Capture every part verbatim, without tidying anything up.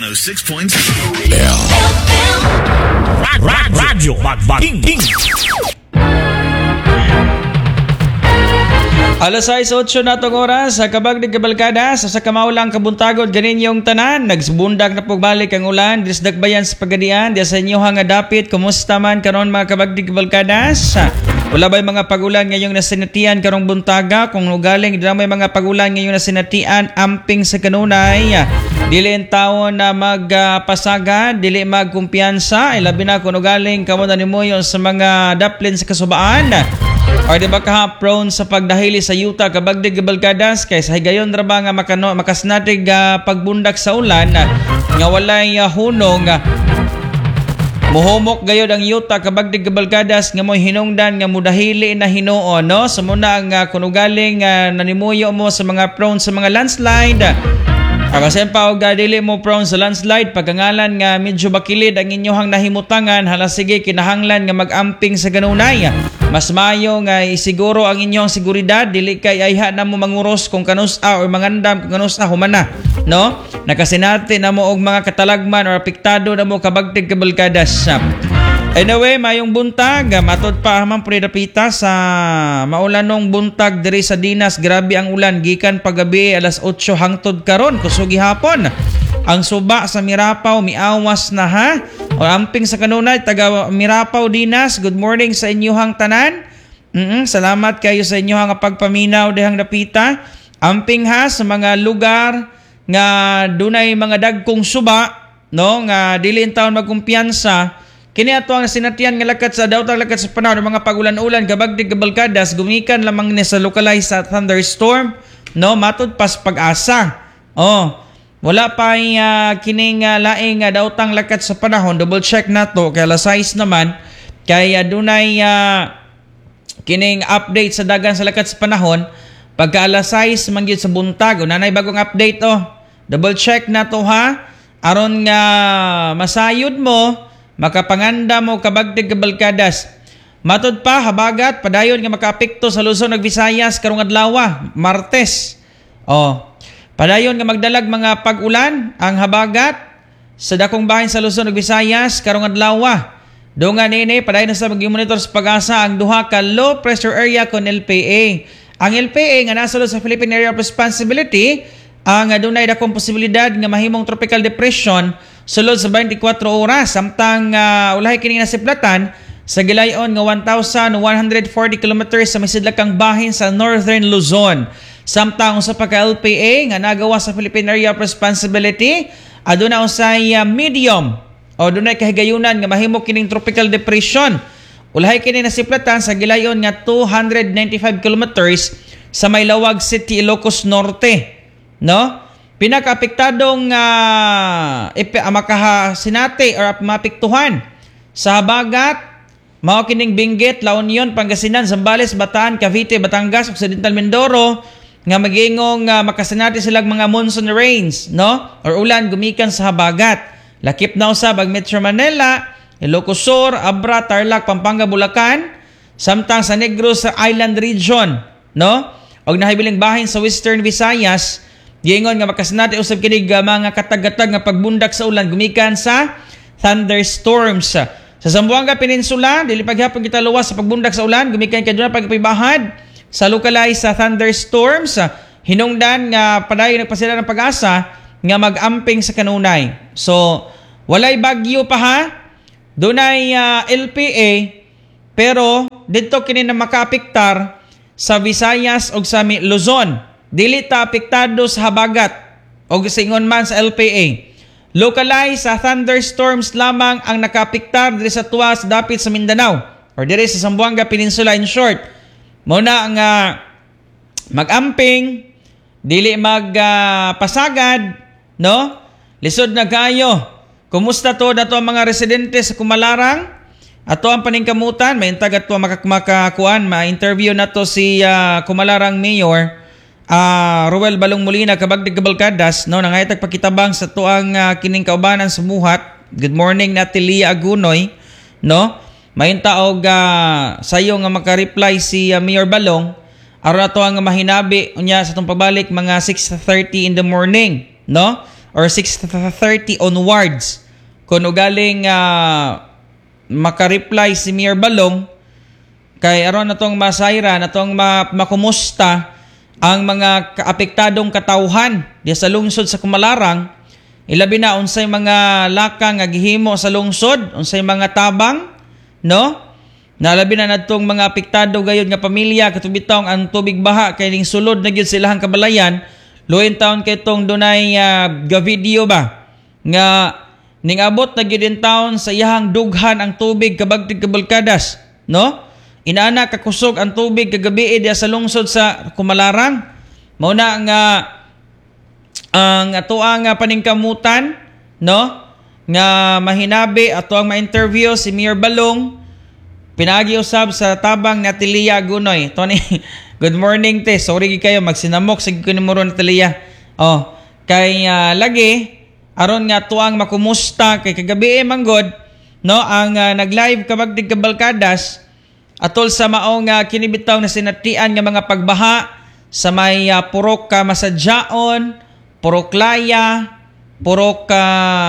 one oh six point six. Radyo Magbating. Alas sais otso na itong oras sa kabag ng kabalkada sa sa kamaulang kabuntagod ganin yung tanan. Nagsubundak na pagbalik ang ulan. Disdagbayan sa pagadian. Diya sa inyo hanga dapit. Kumusta man karon mga kabag ng kabalkadas? Wala ba'y mga pagulan ngayong nasinatian karong buntaga? Kung nugaling, di na may mga pagulan ngayong nasinatian amping sa kanunay. Dili ang taon na magpasaga, uh, dili magkumpiyansa. Ilabi na kung nugaling kamo na ni mo yun sa mga daplin sa kasubaan. O di ba ka prone sa pagdahili sa yuta kabagdig kabalkadas kay sa higayon ra ba nga makano makasnatig uh, pagbundak sa ulan uh, nga walay uh, hunong uh, muhumok gayod ang yuta kabagdig kabalkadas nga mo hinungdan nga mudahili na Hinuon no sa muna ang uh, kunugaling uh, nanimuyo mo sa mga prone sa mga landslide. Akasen pa og dili mo prone sa landslide pagkangalan nga medyo bakilid ang inyohang nahimutangan hala sige kinahanglan nga magamping sa kanunay. Mas mayo nga isiguro ang inyong seguridad dili kay ayha na mo manguros kung kanus-a o mangandam kung kanus-a humana no nakasinati na mo og mga katalagman or apektado na mo kabagtig kabalkadas. Anyway, mayong buntag, matod pa man pridapita sa maulanong buntag diri sa Dinas. Grabe ang ulan gikan paggabi alas otso hangtod karon kusog gihapon. Ang suba sa Mirapaw miawas na ha. O amping sa kanunay taga Mirapaw Dinas. Good morning sa inyuhang tanan. Mm-mm, salamat kayo sa inyuhang pagpaminaw dihang dapita. Amping ha sa mga lugar nga dunay mga dagkong suba no nga dili taon magkumpiyansa. Kini ato ang sinatian nga lakat sa dawtang lakat sa panahon ng mga pagulan-ulan kabagdig kabalkadas gumikan lamang ni sa localized sa thunderstorm no matud pas pag-asa. Oh, wala pa uh, kining uh, laing uh, dawtang lakat sa panahon. Double check nato kay alas sais naman kay uh, dunay uh, kining update sa dagan sa lakat sa panahon pagka alas sais mangyud sa buntag. Unanay bagong update oh. Double check nato ha aron nga masayod mo makapanganda mo kabagdig kabalkadas. Matod pa habagat padayon nga makaapekto sa Luzon ug Visayas karong adlaw Martes. Oh. Padayon nga magdalag mga pag-ulan ang habagat sa dakong bahin sa Luzon ug Visayas karong adlaw. Dungan ini padayon sa mag-monitor sa pag-asa ang duha ka low pressure area kon L P A. Ang L P A nga nasulod sa Philippine Area of Responsibility ang adunay dakong posibilidad nga mahimong tropical depression sulod sa twenty-four oras samtang uh, ulahay kini nasiplatan sa gilayon nga one thousand one hundred forty kilometers sa misidlakang bahin sa Northern Luzon. Samtang usa pa ka L P A nga nagawa sa Philippine Area of Responsibility aduna usay uh, medium o dunay kahigayunan nga mahimo kining tropical depression. Ulahay kini nasiplatan sa gilayon nga two hundred ninety-five kilometers sa Maylawag City, Ilocos Norte. No? Pinaka-apektadong uh, uh, makahasinati or mapiktuhan sa habagat mao kining Benguet, La Union, Pangasinan, Zambales, Bataan, Cavite, Batangas, Occidental Mindoro nga magingong uh, makasinati silang mga monsoon rains no or ulan gumikan sa habagat. Lakip na usab ang Metro Manila, Ilocos Sur, Abra, Tarlac, Pampanga, Bulacan, samtang sa Negros sa Island Region no og nahibiling bahin sa Western Visayas. Giingon nga makasinati usab kini uh, mga katag-katag nga pagbundak sa ulan gumikan sa thunderstorms. Sa Zamboanga Peninsula, dili paghapon kita luwas sa pagbundak sa ulan gumikan kay dunay pagpibahad sa localized sa thunderstorms. Hinungdan nga padayon nagpasila ng pag-asa nga mag-amping sa kanunay. So, walay bagyo pa ha. Dunay uh, L P A pero didto kini na makaapektar sa Visayas ug sa Luzon. Dili ta apektado sa habagat o singon man sa L P A. Localized sa thunderstorms lamang ang nakaapektar diri sa tuwas dapit sa Mindanao or diri sa Zamboanga Peninsula. In short, muna ang uh, mag-amping, dili magpasagad, uh, no? Lisod na kayo. Kumusta to dato ang mga residente sa Kumalarang? Ato ang paningkamutan, may intag ato makakakuan, ma-interview na to si uh, Kumalarang Mayor Uh, Ruel Balong Molina kabagdig kabalkadas no nangaytag pakitabang sa tuang uh, kining kaubanan sa muhat. Good morning na Tilia Agunoy no mainta og uh, sayo nga maka-reply si uh, Mayor Balong aron ato ang mahinabi unya sa tong pagbalik mga six thirty in the morning no or six thirty onwards. Kung ugaling uh, makareply si Mayor Balong, kay aron na tong masayra, na tong ma- makumusta ang mga kaapektadong katawhan di sa lungsod sa Kumalarang, ilabi na unsay mga lakang nga gihimo sa lungsod, unsay mga tabang, no? Nalabi na nadtong mga apektado gayud nga pamilya katong bitawng ang tubig baha kay ning sulod na gyud silahang kabalayan. Luin taon kay tong dunay uh, ga video ba nga ning abot na gyud in taon sa iyahang dughan ang tubig kabagtig kabalkadas, no? Inaana kakusog ang tubig kagabi diya sa lungsod sa Kumalarang. Mao na nga ang ato ang uh, paningkamutan, no? Nga mahinabi ato ang ma-interview si Mayor Balong. Pinagiusab sa tabang na Tilia Gunoy. Tony, good morning te. Sorry kayo magsinamok sa kunimuro na Tilia. Oh, kay uh, lagi aron nga tuang makumusta kay kagabi manggod, no, ang uh, nag-live kabagdig kabalkadas atol sa maong uh, kinibitaw na sinatian nga mga pagbaha sa may uh, purok ka uh, Masadyaon, purok Laya, purok ka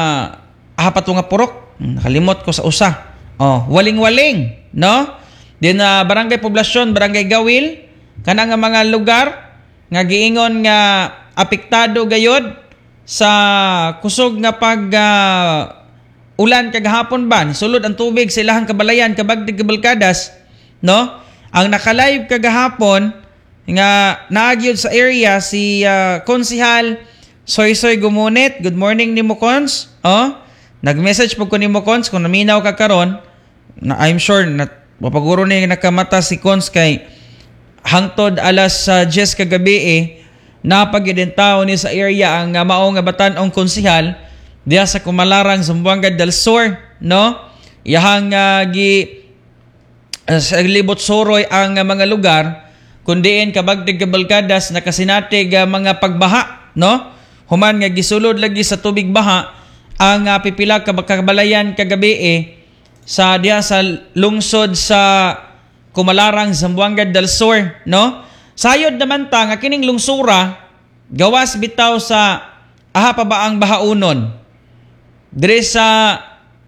uh, apat nga purok. Nakalimot ko sa usa. Oh, waling-waling, no? Din na uh, barangay poblasyon, barangay Gawil, kana nga mga lugar nga giingon nga apektado gayod sa kusog nga pag uh, ulan kagahapon ba, sulod ang tubig sa ilahang kabalayan kabagdig kabalkadas, no? Ang naka-live kagahapon nga naagyod sa area si uh, Konsihal Soy Soy Gumunit. Good morning nimo Cons. Oh, nag-message pag ko nimo Cons kung naminaw ka karon. Na I'm sure na mapaguro ni nakamata si Cons kay hangtod alas uh, Jess kagabi eh napagidin tao ni sa area ang uh, maong nga batan-ong konsihal diya sa Kumalarang, Zamboanga del Sur, no? Iyahang uh, gi uh, sa libot soroy ang uh, mga lugar kundiin kabagdig kabalkadas nakasinatig uh, mga pagbaha, no? Human nga gisulod lagi sa tubig baha ang uh, pipila ka kabalayan kagabi eh sa diya sa lungsod sa Kumalarang, Zamboanga del Sur, no? Sayod naman ta nga kining lungsura gawas bitaw sa aha pa ba ang bahaunon. Dire sa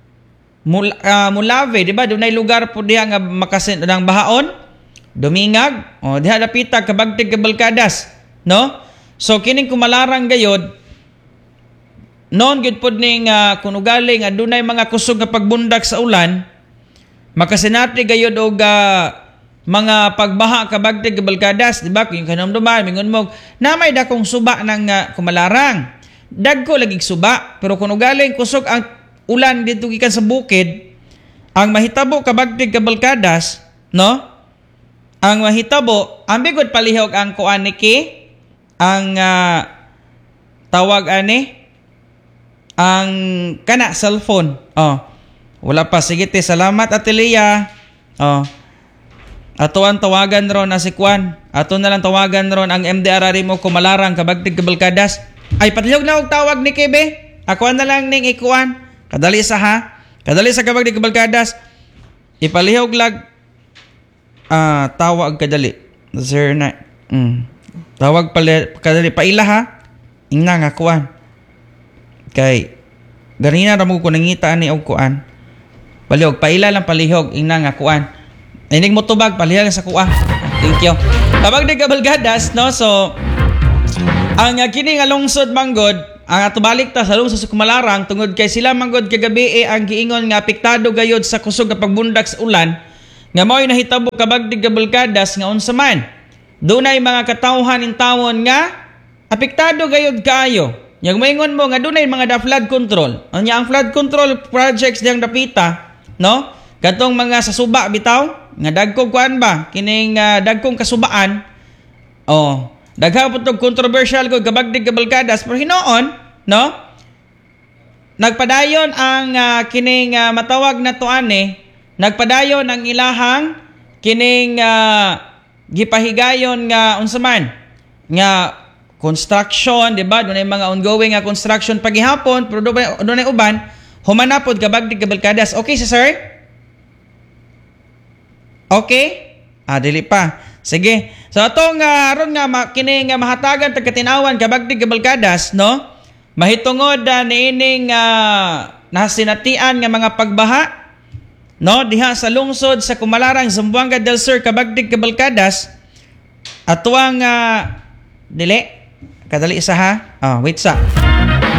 Mul uh, Mulave, di ba? Dunay lugar po diha nga makasin ng bahaon, Dumingag, o diha dapita kabagtig kabalkadas, no? So kining Kumalarang gayod noon gud pod ning uh, kung ugali nga dunay mga kusog nga pagbundak sa ulan, makasinati gayud og uh, mga pagbaha kabagtig kabalkadas, di ba? Kung kanamduman mingon mo na may dakong suba ng uh, Kumalarang, dagko lagi suba, pero kung ugali kusog ang ulan dito gikan sa bukid, ang mahitabo kabagtig kabalkadas, no? Ang mahitabo ambigod palihog ang kuan niki ang uh, tawag ani ang kana cellphone. Oh. Wala pa, sige te, salamat Atelia. Oh. Ato ang tawagan ron na si Kwan. Ato na lang tawagan ron ang M D R R mo Kumalarang kabagtig kabalkadas. Ay patlihog na og tawag ni Kebe. Ako na lang ning ikuan. Kadali sa ha. Kadali sa kabagtig kabalkadas. Ipalihog lag ah uh, tawag kadali. zero nine. Mm. Tawag pala kadali paila ha. Ingna nga kuan. Kay ganina ra mo ko nangita ani og kuan. Palihog paila lang palihog ingna nga kuan. Inig mo tubag palihog sa kuan. Thank you. Kabagdig kabalkadas, no? So ang uh, kini nga lungsod manggod, ang atubalik ta sa lungsod sa Kumalarang tungod kay sila manggod kagabi eh, ang giingon nga apektado gayod sa kusog nga pagbundak sa ulan nga mao'y nahitabo kabagdig kabalkadas nga unsa man. Dunay mga katawhan in tawon nga apektado gayod kaayo. Yang maingon mo nga dunay mga da flood control. Anya ang flood control projects diyang dapita, no? Katong mga sa suba bitaw nga dagkog kuan ba kining uh, dagkong kasubaan. Oh, dagha pud controversial ko kabagdig kabalkadas pero hinoon, no? Nagpadayon ang uh, kining uh, matawag na tuane, nagpadayon ang ilahang kining uh, gipahigayon nga unsa man nga construction, di ba? Doon ay mga ongoing nga construction pagihapon, pero doon ay uban, humanapod kabagdig kabalkadas. Okay, si sir? Okay? Ah, dili pa. Sige. So, itong uh, aron nga, kini nga mahatagan tagkatinawan kabagdig kabalkadas, no? mahitungod uh, niining uh, nasinatian nga mga pagbaha no diha sa lungsod sa Kumalarang, Zamboanga del Sur, Kabagdig, Cabalcadas. Atuang uh, dili kadali isa ha. Oh, wait sa.